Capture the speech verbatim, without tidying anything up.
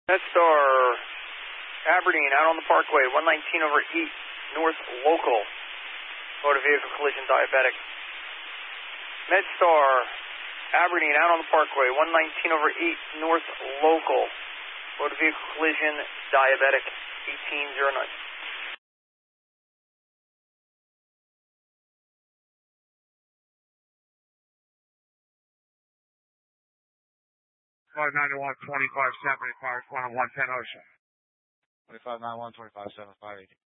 MedStar, Aberdeen, out on the Parkway, one nineteen over East, North Local, motor vehicle collision, diabetic. MedStar, Aberdeen, out on the Parkway, one nineteen over East, North Local, motor vehicle collision, diabetic, eighteen oh nine. five ninety-one, twenty-five seventy-five, one ten Ocean. twenty-five ninety-one, twenty-five seventy-five, eighty.